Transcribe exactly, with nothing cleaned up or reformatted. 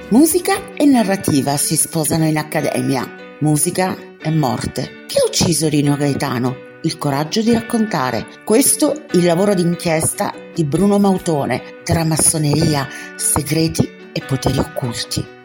Musica e narrativa si sposano in accademia. Musica e morte. Chi ha ucciso Rino Gaetano? Il coraggio di raccontare. Questo il lavoro d'inchiesta di Bruno Mautone tra massoneria, segreti e poteri occulti.